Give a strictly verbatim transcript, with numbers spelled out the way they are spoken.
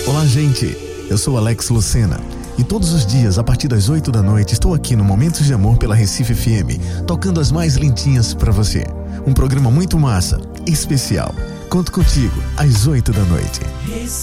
Olá, gente, eu sou Alex Lucena e todos os dias, a partir das oito da noite, estou aqui no Momentos de Amor pela Recife F M, tocando as mais lindinhas pra você. Um programa muito massa, especial. Conto contigo, às oito da noite.